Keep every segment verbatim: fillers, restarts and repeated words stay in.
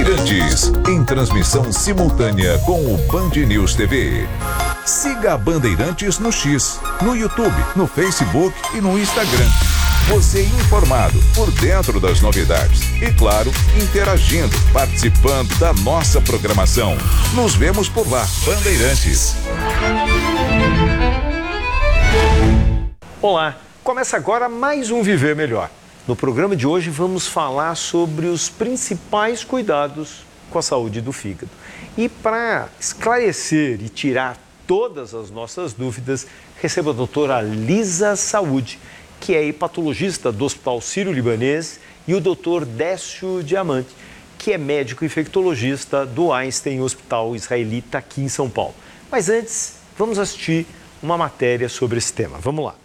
Bandeirantes, em transmissão simultânea com o Band News T V. Siga a Bandeirantes no X, no YouTube, no Facebook e no Instagram. Você informado, por dentro das novidades e, claro, interagindo, participando da nossa programação. Nos vemos por lá, Bandeirantes. Olá, começa agora mais um Viver Melhor. No programa de hoje vamos falar sobre os principais cuidados com a saúde do fígado. E para esclarecer e tirar todas as nossas dúvidas, recebo a doutora Lisa Saúde, que é hepatologista do Hospital Sírio-Libanês, e o doutor Décio Diamante, que é médico infectologista do Einstein Hospital Israelita aqui em São Paulo. Mas antes, vamos assistir uma matéria sobre esse tema. Vamos lá.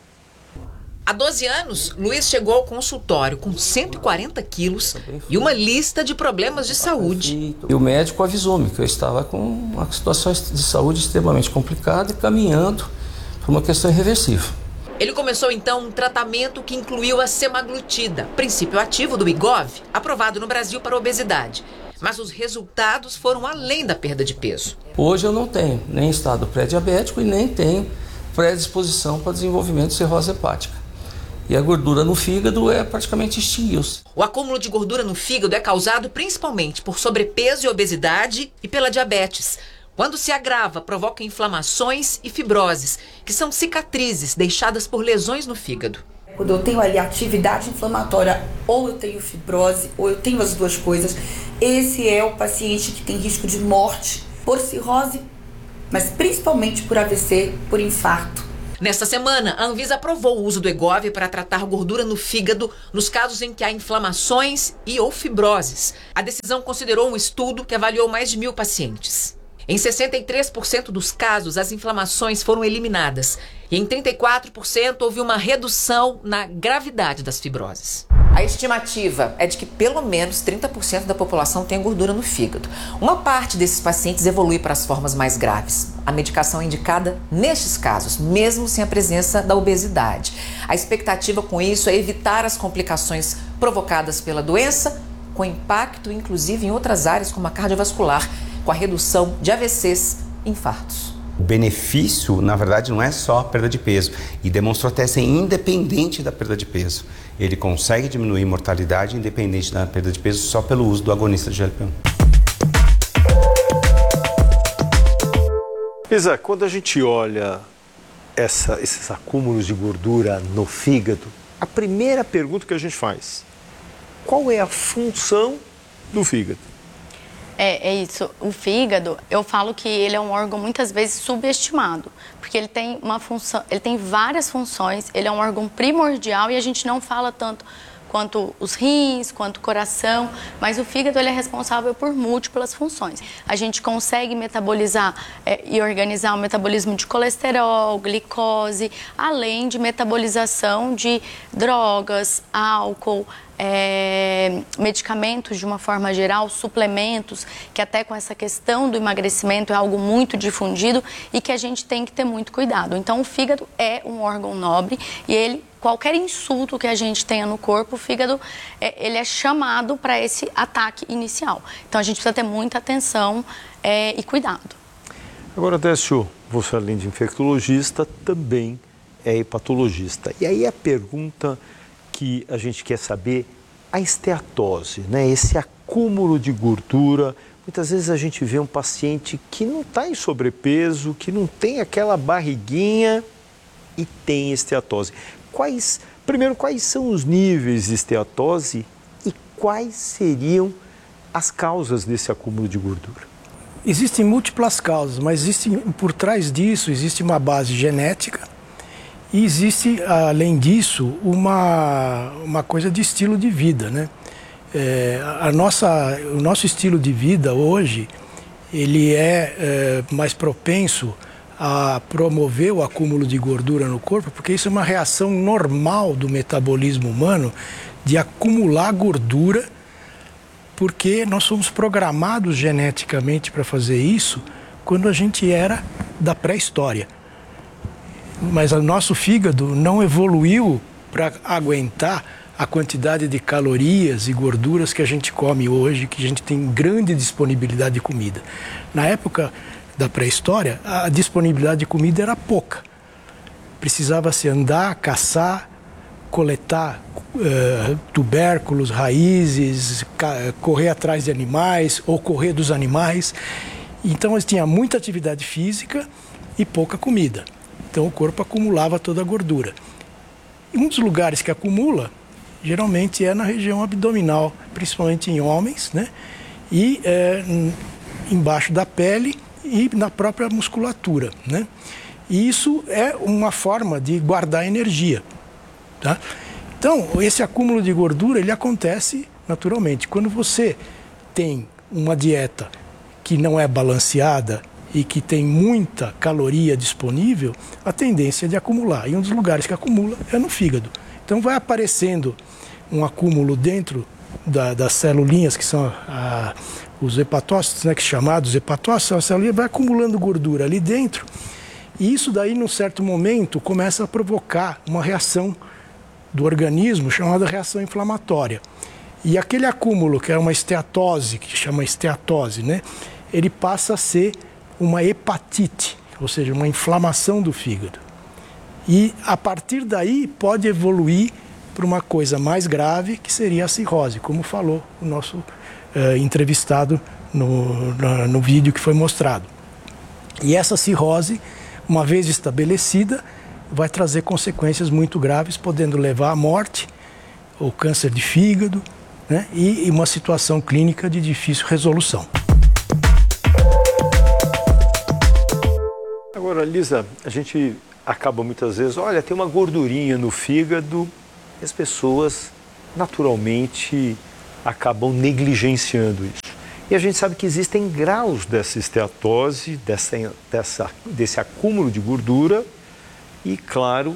Há doze anos, Luiz chegou ao consultório com cento e quarenta quilos e uma lista de problemas de saúde. E o médico avisou-me que eu estava com uma situação de saúde extremamente complicada e caminhando para uma questão irreversível. Ele começou então um tratamento que incluiu a semaglutida, princípio ativo do Wegovy, aprovado no Brasil para obesidade. Mas os resultados foram além da perda de peso. Hoje eu não tenho nem estado pré-diabético e nem tenho predisposição para desenvolvimento de cirrose hepática. E a gordura no fígado é praticamente extinguiu-se. O acúmulo de gordura no fígado é causado principalmente por sobrepeso e obesidade e pela diabetes. Quando se agrava, provoca inflamações e fibroses, que são cicatrizes deixadas por lesões no fígado. Quando eu tenho ali atividade inflamatória, ou eu tenho fibrose, ou eu tenho as duas coisas, esse é o paciente que tem risco de morte por cirrose, mas principalmente por A V C, por infarto. Nesta semana, a Anvisa aprovou o uso do Wegovy para tratar gordura no fígado nos casos em que há inflamações e ou fibroses. A decisão considerou um estudo que avaliou mais de mil pacientes. Em sessenta e três por cento dos casos, as inflamações foram eliminadas e em trinta e quatro por cento houve uma redução na gravidade das fibroses. A estimativa é de que pelo menos trinta por cento da população tem gordura no fígado. Uma parte desses pacientes evolui para as formas mais graves. A medicação é indicada nestes casos, mesmo sem a presença da obesidade. A expectativa com isso é evitar as complicações provocadas pela doença, com impacto inclusive em outras áreas como a cardiovascular, com a redução de A V Cs e infartos. O benefício, na verdade, não é só a perda de peso e demonstrou até ser independente da perda de peso. Ele consegue diminuir mortalidade independente da perda de peso só pelo uso do agonista de G L P um. Isa, quando a gente olha essa, esses acúmulos de gordura no fígado, a primeira pergunta que a gente faz: qual é a função do fígado? É, é isso. O fígado, eu falo que ele é um órgão muitas vezes subestimado, porque ele tem uma função, ele tem várias funções, ele é um órgão primordial e a gente não fala tanto quanto os rins, quanto o coração, mas o fígado ele é responsável por múltiplas funções. A gente consegue metabolizar é, e organizar o metabolismo de colesterol, glicose, além de metabolização de drogas, álcool, É, medicamentos de uma forma geral, suplementos, que até com essa questão do emagrecimento é algo muito difundido e que a gente tem que ter muito cuidado. Então o fígado é um órgão nobre e ele, qualquer insulto que a gente tenha no corpo, o fígado é, ele é chamado para esse ataque inicial. Então a gente precisa ter muita atenção é, e cuidado. Agora, Décio, você além de infectologista, também é hepatologista. E aí a pergunta que a gente quer saber, a esteatose, né? Esse acúmulo de gordura. Muitas vezes a gente vê um paciente que não está em sobrepeso, que não tem aquela barriguinha e tem esteatose. Quais, primeiro, quais são os níveis de esteatose e quais seriam as causas desse acúmulo de gordura? Existem múltiplas causas, mas existe, por trás disso existe uma base genética. E existe, além disso, uma, uma coisa de estilo de vida, né? É, a nossa, o nosso estilo de vida hoje, ele é, é mais propenso a promover o acúmulo de gordura no corpo, porque isso é uma reação normal do metabolismo humano de acumular gordura, porque nós somos programados geneticamente para fazer isso quando a gente era da pré-história. Mas o nosso fígado não evoluiu para aguentar a quantidade de calorias e gorduras que a gente come hoje, que a gente tem grande disponibilidade de comida. Na época da pré-história, a disponibilidade de comida era pouca. Precisava-se andar, caçar, coletar uh, tubérculos, raízes, correr atrás de animais ou correr dos animais. Então, eles tinham muita atividade física e pouca comida. Então, o corpo acumulava toda a gordura. E um dos lugares que acumula, geralmente, é na região abdominal, principalmente em homens, né? E é, embaixo da pele e na própria musculatura, né? E isso é uma forma de guardar energia, tá? Então, esse acúmulo de gordura, ele acontece naturalmente. Quando você tem uma dieta que não é balanceada e que tem muita caloria disponível, a tendência é de acumular. E um dos lugares que acumula é no fígado. Então vai aparecendo um acúmulo dentro da, das celulinhas, que são a, os hepatócitos, né, que chamados hepatócitos, a celulinha vai acumulando gordura ali dentro. E isso daí, num certo momento, começa a provocar uma reação do organismo chamada reação inflamatória. E aquele acúmulo, que é uma esteatose, que chama esteatose, né, ele passa a ser uma hepatite, ou seja, uma inflamação do fígado. E, a partir daí, pode evoluir para uma coisa mais grave, que seria a cirrose, como falou o nosso uh, entrevistado no, no, no vídeo que foi mostrado. E essa cirrose, uma vez estabelecida, vai trazer consequências muito graves, podendo levar à morte, ou câncer de fígado, né, e, e uma situação clínica de difícil resolução. Agora, Lisa, a gente acaba muitas vezes, olha, tem uma gordurinha no fígado, e as pessoas naturalmente acabam negligenciando isso. E a gente sabe que existem graus dessa esteatose, dessa, dessa, desse acúmulo de gordura, e claro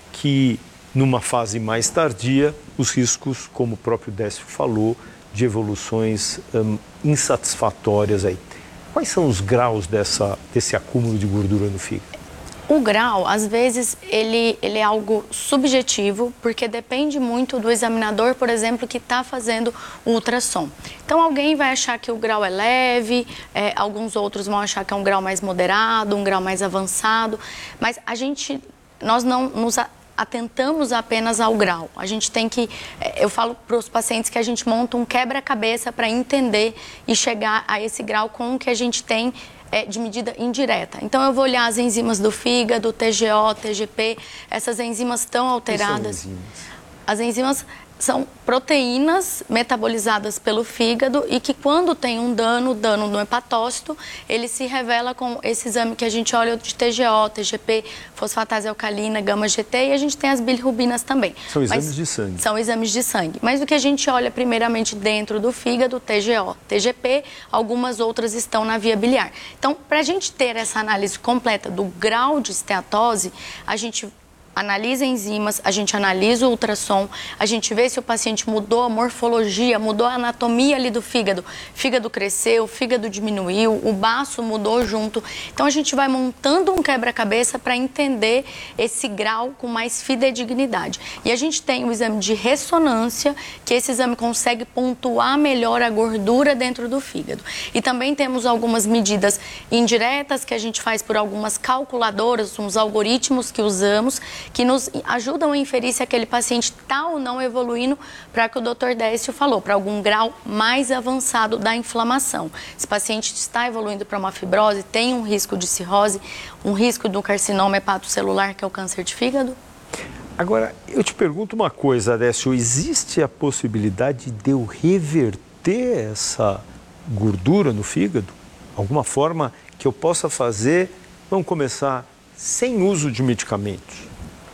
que numa fase mais tardia, os riscos, como o próprio Décio falou, de evoluções hum, insatisfatórias aí. Quais são os graus dessa, desse acúmulo de gordura no fígado? O grau, às vezes, ele, ele é algo subjetivo, porque depende muito do examinador, por exemplo, que está fazendo o ultrassom. Então, alguém vai achar que o grau é leve, é, alguns outros vão achar que é um grau mais moderado, um grau mais avançado, mas a gente, nós não nos atentamos apenas ao grau. A gente tem que, eu falo para os pacientes que a gente monta um quebra-cabeça para entender e chegar a esse grau com o que a gente tem é, de medida indireta. Então, eu vou olhar as enzimas do fígado, T G O, T G P, essas enzimas estão alteradas. Que são enzimas? As enzimas são proteínas metabolizadas pelo fígado e que, quando tem um dano, dano no hepatócito, ele se revela com esse exame que a gente olha de T G O, T G P, fosfatase alcalina, gama G T, e a gente tem as bilirrubinas também. São exames Mas, de sangue. São exames de sangue. Mas o que a gente olha primeiramente dentro do fígado, T G O, T G P, algumas outras estão na via biliar. Então, para a gente ter essa análise completa do grau de esteatose, a gente analisa enzimas, a gente analisa o ultrassom, a gente vê se o paciente mudou a morfologia, mudou a anatomia ali do fígado. Fígado cresceu, fígado diminuiu, o baço mudou junto. Então, a gente vai montando um quebra-cabeça para entender esse grau com mais fidedignidade. E a gente tem o exame de ressonância, que esse exame consegue pontuar melhor a gordura dentro do fígado. E também temos algumas medidas indiretas que a gente faz por algumas calculadoras, uns algoritmos que usamos, que nos ajudam a inferir se aquele paciente está ou não evoluindo para o que o doutor Décio falou, para algum grau mais avançado da inflamação. Esse paciente está evoluindo para uma fibrose, tem um risco de cirrose, um risco do carcinoma hepatocelular, que é o câncer de fígado? Agora, eu te pergunto uma coisa, Décio, existe a possibilidade de eu reverter essa gordura no fígado? Alguma forma que eu possa fazer, vamos começar, sem uso de medicamentos?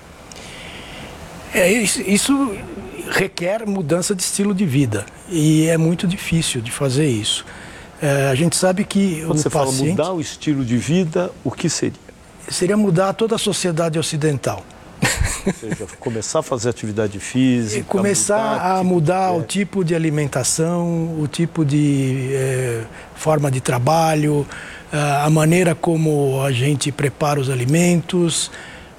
É, isso, isso requer mudança de estilo de vida e é muito difícil de fazer isso. É, a gente sabe que Quando o você paciente... fala mudar o estilo de vida, o que seria? Seria mudar toda a sociedade ocidental. Ou seja, começar a fazer atividade física... E começar mudar, a mudar tipo, o tipo de alimentação, o tipo de é, forma de trabalho, a maneira como a gente prepara os alimentos,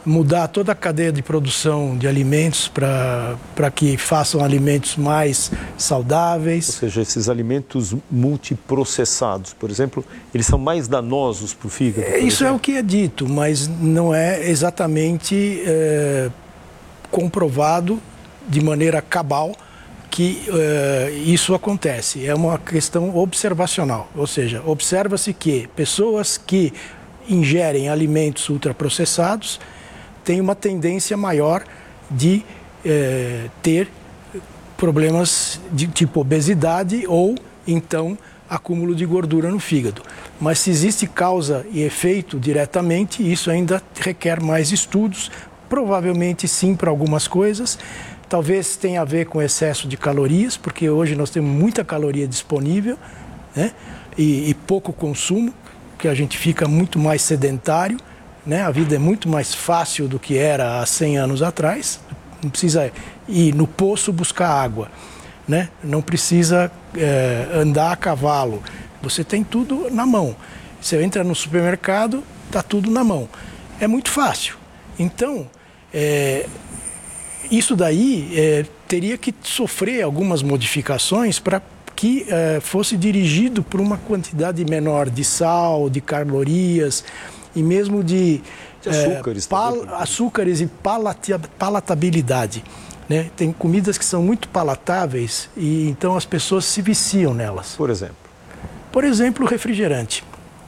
mudar toda a cadeia de produção de alimentos para que façam alimentos mais saudáveis. Ou seja, esses alimentos multiprocessados, por exemplo, eles são mais danosos para o fígado? É, isso é o que é dito, mas não é exatamente é, comprovado de maneira cabal que é, isso acontece. É uma questão observacional, ou seja, observa-se que pessoas que ingerem alimentos ultraprocessados têm uma tendência maior de é, ter problemas de tipo obesidade ou então acúmulo de gordura no fígado. Mas se existe causa e efeito diretamente, isso ainda requer mais estudos, provavelmente sim para algumas coisas. Talvez tenha a ver com excesso de calorias, porque hoje nós temos muita caloria disponível, né? e, e pouco consumo, que a gente fica muito mais sedentário, né? A vida é muito mais fácil do que era há cem anos atrás. Não precisa ir no poço buscar água, né? Não precisa é, andar a cavalo. Você tem tudo na mão. Você entra no supermercado, está tudo na mão. É muito fácil. Então, é, isso daí é, teria que sofrer algumas modificações para que eh, fosse dirigido por uma quantidade menor de sal, de calorias e mesmo de, de açúcares, eh, pal também. açúcares e palatabilidade. Né? Tem comidas que são muito palatáveis e então as pessoas se viciam nelas. Por exemplo? Por exemplo, refrigerante.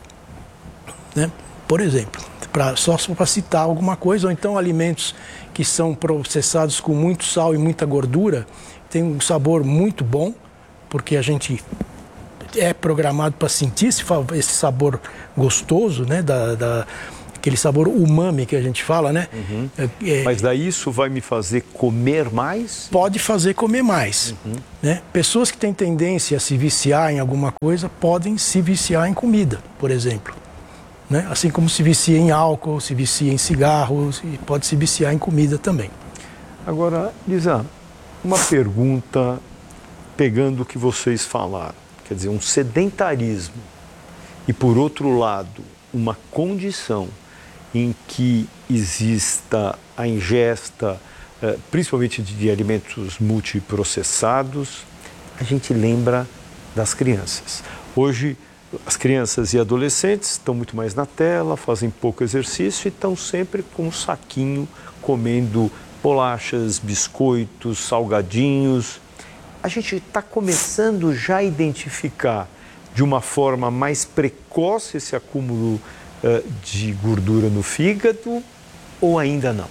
Né? Por exemplo, pra, só para citar alguma coisa, ou então alimentos que são processados com muito sal e muita gordura, tem um sabor muito bom, porque a gente é programado para sentir esse, esse sabor gostoso, né? Da, da, aquele sabor umami que a gente fala, né? Uhum. É, Mas daí isso vai me fazer comer mais? Pode fazer comer mais. Uhum. Né? Pessoas que têm tendência a se viciar em alguma coisa podem se viciar em comida, por exemplo. Né? Assim como se vicia em álcool, se vicia em cigarros e pode se viciar em comida também. Agora, Lisa, uma pergunta pegando o que vocês falaram, quer dizer, um sedentarismo e, por outro lado, uma condição em que exista a ingesta, principalmente de alimentos multiprocessados, a gente lembra das crianças. Hoje, as crianças e adolescentes estão muito mais na tela, fazem pouco exercício e estão sempre com um saquinho comendo bolachas, biscoitos, salgadinhos. A gente está começando já a identificar de uma forma mais precoce esse acúmulo uh, de gordura no fígado ou ainda não?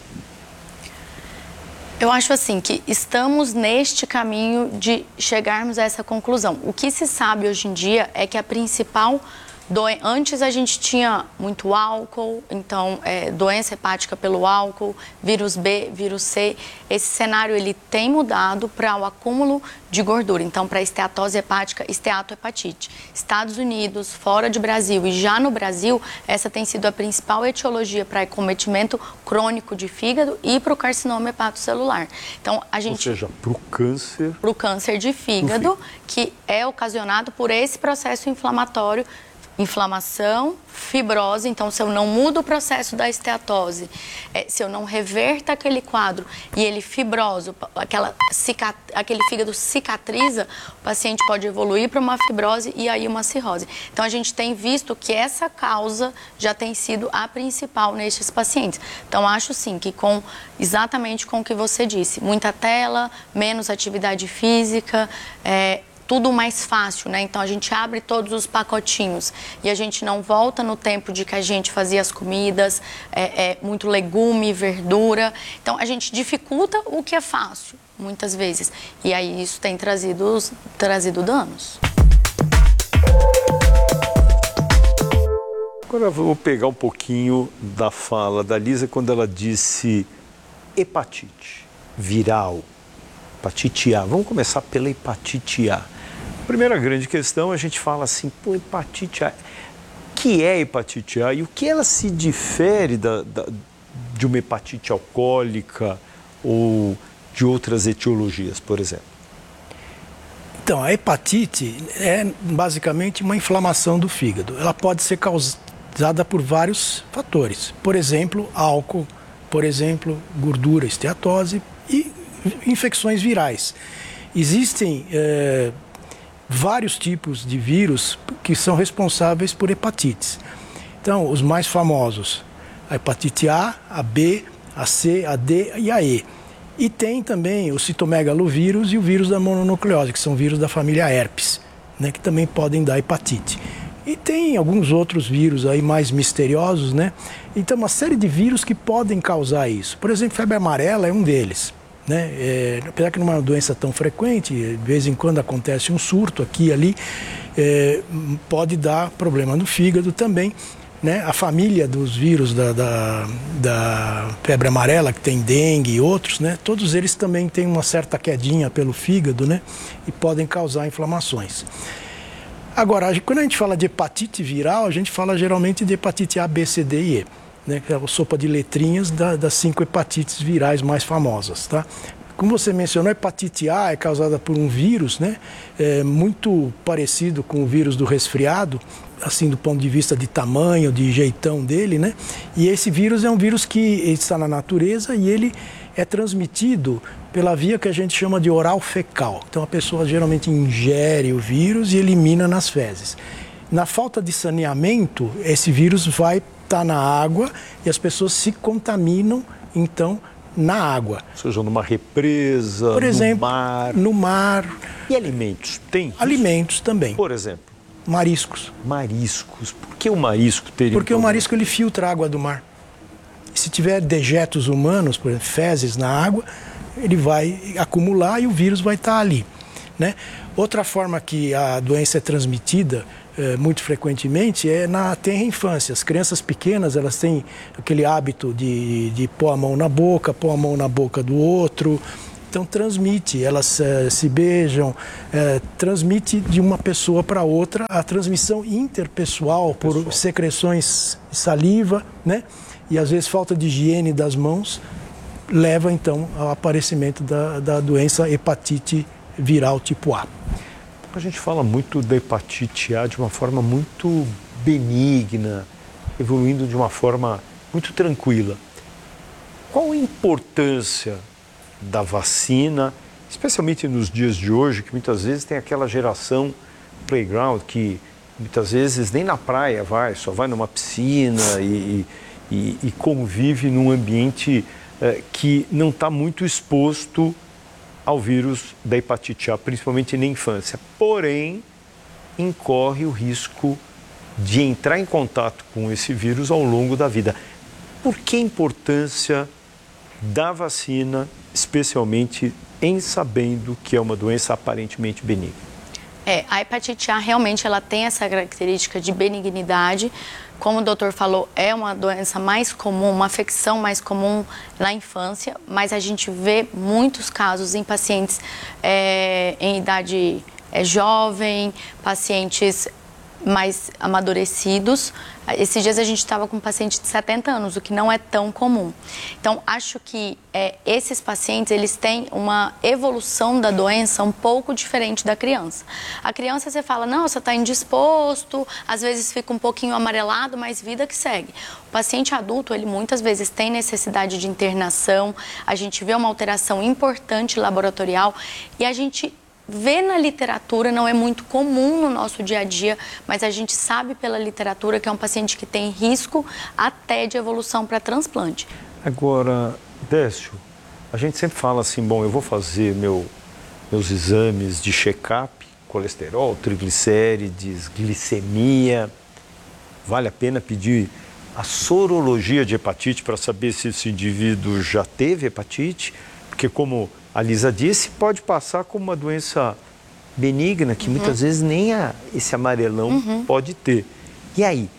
Eu acho assim que estamos neste caminho de chegarmos a essa conclusão. O que se sabe hoje em dia é que a principal doença... Antes a gente tinha muito álcool, então é, doença hepática pelo álcool, vírus B, vírus C. Esse cenário ele tem mudado para o acúmulo de gordura, então para esteatose hepática, esteatohepatite. Estados Unidos, fora de Brasil e já no Brasil, essa tem sido a principal etiologia para acometimento crônico de fígado e para o carcinoma hepatocelular. Então a gente... Ou seja, para o câncer... Para o câncer de fígado, que é ocasionado por esse processo inflamatório, inflamação, fibrose. Então, se eu não mudo o processo da esteatose, é, se eu não reverto aquele quadro e ele fibroso, aquela cicat... aquele fígado cicatriza, o paciente pode evoluir para uma fibrose e aí uma cirrose. Então, a gente tem visto que essa causa já tem sido a principal nestes pacientes. Então, acho sim que com exatamente com o que você disse, muita tela, menos atividade física, é, tudo mais fácil, né? Então a gente abre todos os pacotinhos e a gente não volta no tempo de que a gente fazia as comidas, é, é, muito legume, verdura. Então a gente dificulta o que é fácil, muitas vezes. E aí isso tem trazido, trazido danos. Agora eu vou pegar um pouquinho da fala da Lisa quando ela disse hepatite viral, hepatite A. Vamos começar pela hepatite A. Primeira grande questão, a gente fala assim, pô, hepatite A, o que é hepatite A e o que ela se difere da, da, de uma hepatite alcoólica ou de outras etiologias, por exemplo? Então, a hepatite é basicamente uma inflamação do fígado. Ela pode ser causada por vários fatores. Por exemplo, álcool, por exemplo, gordura, esteatose e infecções virais. Existem é, vários tipos de vírus que são responsáveis por hepatites. Então, os mais famosos, a hepatite A, a B, a C, a D e a E. E tem também o citomegalovírus e o vírus da mononucleose, que são vírus da família herpes, né, que também podem dar hepatite. E tem alguns outros vírus aí mais misteriosos, né? Então, uma série de vírus que podem causar isso. Por exemplo, febre amarela é um deles, né? É, apesar que não é uma doença tão frequente, de vez em quando acontece um surto aqui e ali, é, pode dar problema no fígado também, né? A família dos vírus da, da, da febre amarela, que tem dengue e outros, né? Todos eles também têm uma certa quedinha pelo fígado, né? E podem causar inflamações. Agora, quando a gente fala de hepatite viral, a gente fala geralmente de hepatite A, B, C, D e E, né? Que é a sopa de letrinhas da, das cinco hepatites virais mais famosas, tá? Como você mencionou, a hepatite A é causada por um vírus, né? É muito parecido com o vírus do resfriado, assim, do ponto de vista de tamanho, de jeitão dele, né? E esse vírus é um vírus que está na natureza e ele é transmitido pela via que a gente chama de oral fecal. Então a pessoa geralmente ingere o vírus e elimina nas fezes. Na falta de saneamento, esse vírus vai estar na água e as pessoas se contaminam, então, na água. Ou seja, numa represa, por exemplo, no mar. No mar. E alimentos? Tem? Alimentos também. Por exemplo? Mariscos. Mariscos. Por que o marisco teria? Porque o marisco ele filtra a água do mar. E se tiver dejetos humanos, por exemplo, fezes na água, ele vai acumular e o vírus vai estar ali, né? Outra forma que a doença é transmitida é, muito frequentemente é na tenra infância. As crianças pequenas, elas têm aquele hábito de, de pôr a mão na boca, pôr a mão na boca do outro. Então transmite, elas é, se beijam, é, transmite de uma pessoa para outra. A transmissão interpessoal por Pessoal. secreções de saliva, né? E às vezes falta de higiene das mãos leva então ao aparecimento da, da doença hepatite viral tipo A. A gente fala muito da hepatite A de uma forma muito benigna, evoluindo de uma forma muito tranquila. Qual a importância da vacina, especialmente nos dias de hoje, que muitas vezes tem aquela geração playground que muitas vezes nem na praia vai, só vai numa piscina e, e, e convive num ambiente eh, que não está muito exposto ao vírus da hepatite A, principalmente na infância. Porém, incorre o risco de entrar em contato com esse vírus ao longo da vida. Por que a importância da vacina, especialmente em sabendo que é uma doença aparentemente benigna? É, a hepatite A realmente ela tem essa característica de benignidade. Como o doutor falou, é uma doença mais comum, uma afecção mais comum na infância, mas a gente vê muitos casos em pacientes é, em idade é, jovem, pacientes mais amadurecidos. Esses dias a gente estava com um paciente de setenta anos, o que não é tão comum. Então, acho que é, esses pacientes, eles têm uma evolução da doença um pouco diferente da criança. A criança, você fala, não, você está indisposto, às vezes fica um pouquinho amarelado, mas vida que segue. O paciente adulto, ele muitas vezes tem necessidade de internação, a gente vê uma alteração importante laboratorial e a gente vê na literatura, não é muito comum no nosso dia a dia, mas a gente sabe pela literatura que é um paciente que tem risco até de evolução para transplante. Agora, Décio, a gente sempre fala assim, bom, eu vou fazer meu, meus exames de check-up, colesterol, triglicérides, glicemia. Vale a pena pedir a sorologia de hepatite para saber se esse indivíduo já teve hepatite? Porque como a Lisa disse, pode passar como uma doença benigna, que uhum. muitas vezes nem a, esse amarelão uhum. pode ter. E aí,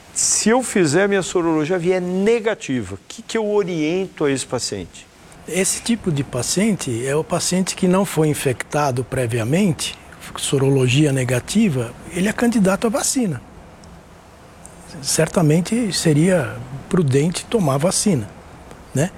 se eu fizer a minha sorologia vier negativa, o que, que eu oriento a esse paciente? Esse tipo de paciente é o paciente que não foi infectado previamente, sorologia negativa, ele é candidato à vacina. Certamente seria prudente tomar a vacina, né?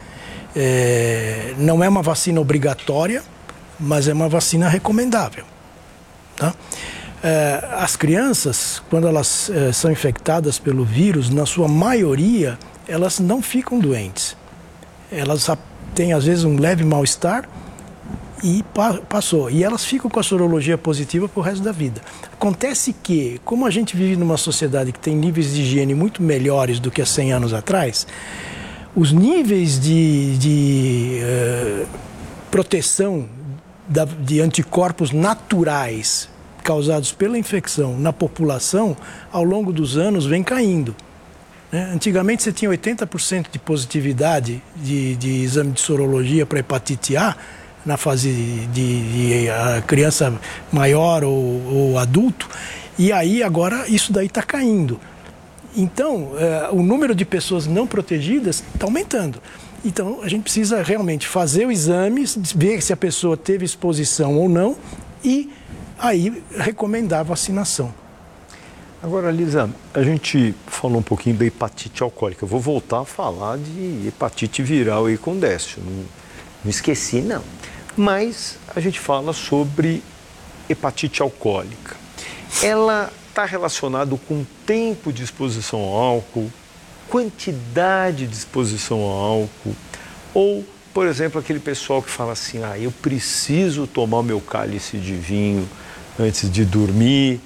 É, não é uma vacina obrigatória, mas é uma vacina recomendável, tá? É, as crianças, quando elas é, são infectadas pelo vírus, na sua maioria, elas não ficam doentes. elas têm às vezes um leve mal-estar e pa passou. E elas ficam com a sorologia positiva para o resto da vida. Acontece que, como a gente vive numa sociedade que tem níveis de higiene muito melhores do que há cem anos atrás, os níveis de, de uh, proteção da, de anticorpos naturais causados pela infecção na população, ao longo dos anos, vem caindo. Né? Antigamente você tinha oitenta por cento de positividade de, de exame de sorologia para hepatite A, na fase de, de a criança maior ou, ou adulto, e aí agora isso daí está caindo. Então, eh, o número de pessoas não protegidas está aumentando. Então, a gente precisa realmente fazer o exame, ver se a pessoa teve exposição ou não, e aí recomendar a vacinação. Agora, Lisa, a gente falou um pouquinho da hepatite alcoólica. Eu vou voltar a falar de hepatite viral e com décio. Não, não esqueci, não. Mas a gente fala sobre hepatite alcoólica. Ela está relacionada com tempo de exposição ao álcool, quantidade de exposição ao álcool, ou, por exemplo, aquele pessoal que fala assim, ah, eu preciso tomar o meu cálice de vinho antes de dormir.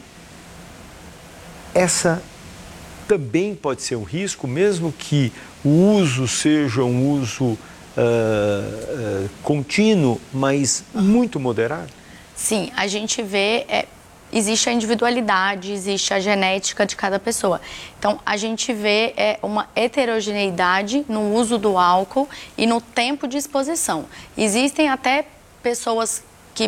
Essa também pode ser um risco, mesmo que o uso seja um uso uh, uh, contínuo, mas muito moderado? Sim, a gente vê, é, existe a individualidade, existe a genética de cada pessoa. Então, a gente vê é, uma heterogeneidade no uso do álcool e no tempo de exposição. Existem até pessoas que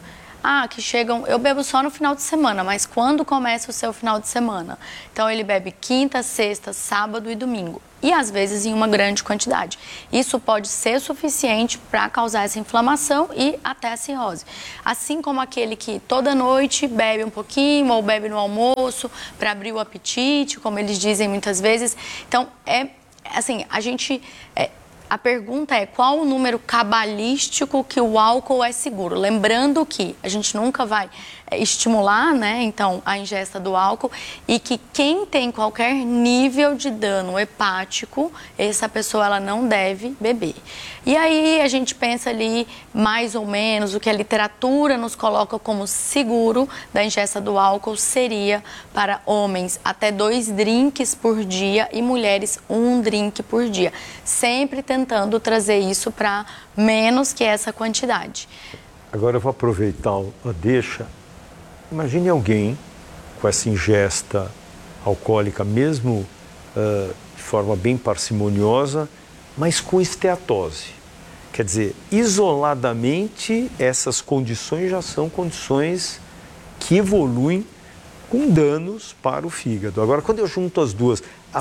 Ah, que chegam, eu bebo só no final de semana, mas quando começa o seu final de semana? Então, ele bebe quinta, sexta, sábado e domingo. E, às vezes, em uma grande quantidade. Isso pode ser suficiente para causar essa inflamação e até a cirrose. Assim como aquele que toda noite bebe um pouquinho ou bebe no almoço para abrir o apetite, como eles dizem muitas vezes. Então, é assim, a gente... É, A pergunta é qual o número cabalístico que o álcool é seguro. Lembrando que a gente nunca vai estimular, né, então, a ingesta do álcool e que quem tem qualquer nível de dano hepático, essa pessoa ela não deve beber. E aí a gente pensa ali mais ou menos o que a literatura nos coloca como seguro da ingesta do álcool seria para homens até dois drinks por dia e mulheres um drink por dia. Sempre tentando trazer isso para menos que essa quantidade. Agora eu vou aproveitar a deixa. Imagine alguém com essa ingesta alcoólica, mesmo uh, de forma bem parcimoniosa, mas com esteatose. Quer dizer, isoladamente, essas condições já são condições que evoluem com danos para o fígado. Agora, quando eu junto as duas, a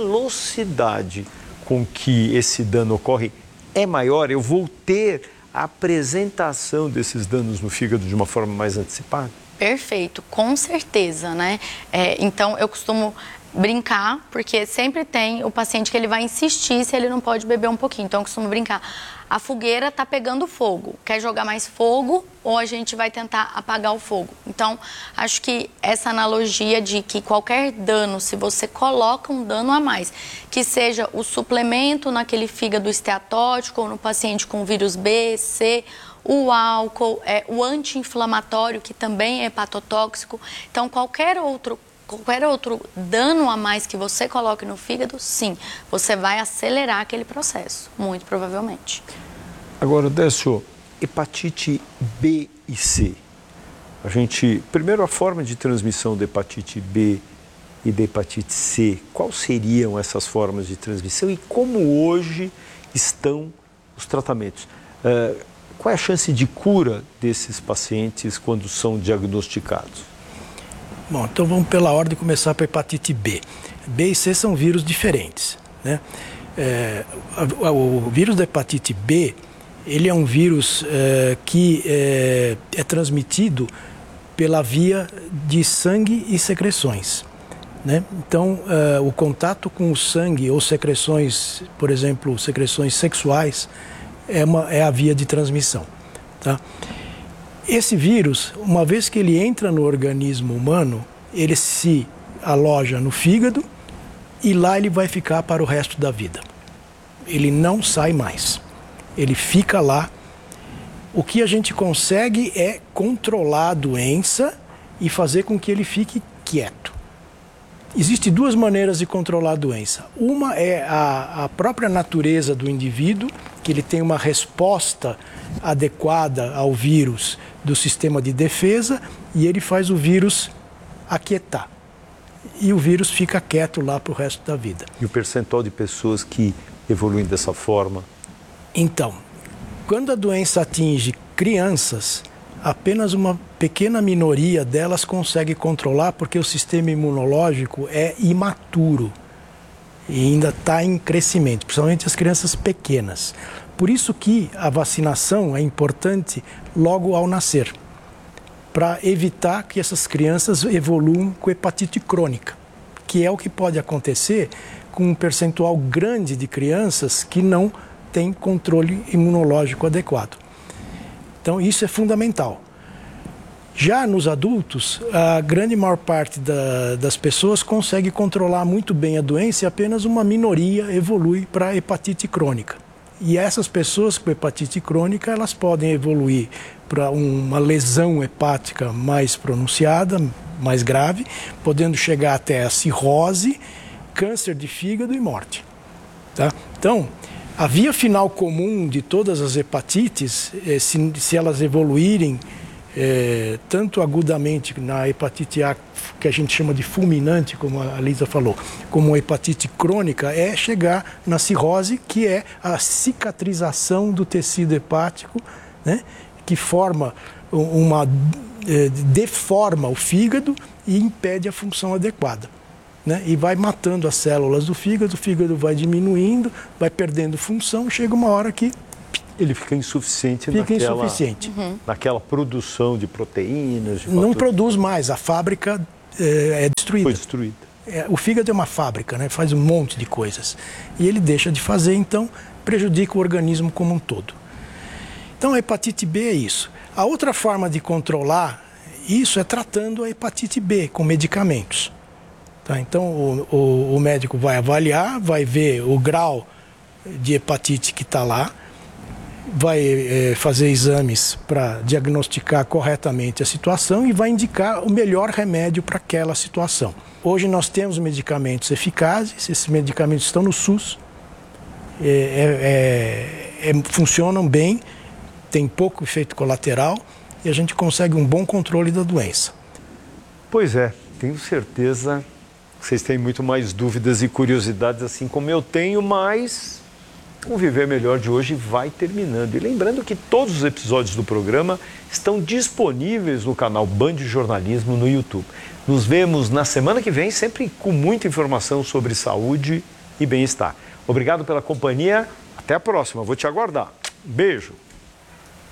velocidade com que esse dano ocorre é maior, eu vou ter a apresentação desses danos no fígado de uma forma mais antecipada? Perfeito, com certeza, né? É, então, eu costumo brincar, porque sempre tem o paciente que ele vai insistir se ele não pode beber um pouquinho. Então, eu costumo brincar. A fogueira está pegando fogo. Quer jogar mais fogo ou a gente vai tentar apagar o fogo? Então, acho que essa analogia de que qualquer dano, se você coloca um dano a mais, que seja o suplemento naquele fígado esteatótico ou no paciente com vírus B, C, o álcool, é, o anti-inflamatório, que também é hepatotóxico. Então, qualquer outro qualquer outro dano a mais que você coloque no fígado, sim, você vai acelerar aquele processo, muito provavelmente. Agora, Décio, hepatite B e C. A gente, primeiro, a forma de transmissão da hepatite B e da hepatite C. Quais seriam essas formas de transmissão e como hoje estão os tratamentos? Uh, qual é a chance de cura desses pacientes quando são diagnosticados? Bom, então vamos pela ordem começar para a hepatite B. B e C são vírus diferentes, né? É, o, o vírus da hepatite B, ele é um vírus é, que é, é transmitido pela via de sangue e secreções, né? Então, é, o contato com o sangue ou secreções, por exemplo, secreções sexuais, é, uma, é a via de transmissão, tá? Esse vírus, uma vez que ele entra no organismo humano, ele se aloja no fígado e lá ele vai ficar para o resto da vida. ele não sai mais. Ele fica lá. O que a gente consegue é controlar a doença e fazer com que ele fique quieto. Existem duas maneiras de controlar a doença. Uma é a, a própria natureza do indivíduo, que ele tem uma resposta adequada ao vírus do sistema de defesa e ele faz o vírus aquietar. E o vírus fica quieto lá para o resto da vida. E o percentual de pessoas que evoluem dessa forma? Então, quando a doença atinge crianças, apenas uma pequena minoria delas consegue controlar porque o sistema imunológico é imaturo e ainda está em crescimento, principalmente as crianças pequenas. Por isso que a vacinação é importante logo ao nascer, para evitar que essas crianças evoluam com hepatite crônica, que é o que pode acontecer com um percentual grande de crianças que não têm controle imunológico adequado. Então isso é fundamental. Já nos adultos, a grande maior parte da, das pessoas consegue controlar muito bem a doença e apenas uma minoria evolui para hepatite crônica. E essas pessoas com hepatite crônica, elas podem evoluir para uma lesão hepática mais pronunciada, mais grave, podendo chegar até a cirrose, câncer de fígado e morte. Tá? Então, a via final comum de todas as hepatites, se, se elas evoluírem, É, tanto agudamente na hepatite A, que a gente chama de fulminante, como a Lisa falou, como a hepatite crônica, é chegar na cirrose, que é a cicatrização do tecido hepático, né, que forma uma, é, deforma o fígado e impede a função adequada. Né, e vai matando as células do fígado, o fígado vai diminuindo, vai perdendo função, chega uma hora que ele fica insuficiente, fica naquela, insuficiente. Uhum. naquela produção de proteínas. De Não fatores. produz mais, a fábrica é, é destruída. Foi destruída. É, o fígado é uma fábrica, né? Faz um monte de coisas. E ele deixa de fazer, então prejudica o organismo como um todo. Então a hepatite B é isso. A outra forma de controlar isso é tratando a hepatite B com medicamentos. Tá? Então o, o, o médico vai avaliar, vai ver o grau de hepatite que está lá, vai é, fazer exames para diagnosticar corretamente a situação e vai indicar o melhor remédio para aquela situação. Hoje nós temos medicamentos eficazes, esses medicamentos estão no SUS, é, é, é, funcionam bem, tem pouco efeito colateral e a gente consegue um bom controle da doença. Pois é, tenho certeza que vocês têm muito mais dúvidas e curiosidades, assim como eu tenho, mas o Viver Melhor de hoje vai terminando. E lembrando que todos os episódios do programa estão disponíveis no canal Band Jornalismo no YouTube. Nos vemos na semana que vem, sempre com muita informação sobre saúde e bem-estar. Obrigado pela companhia. Até a próxima. Vou te aguardar. Beijo.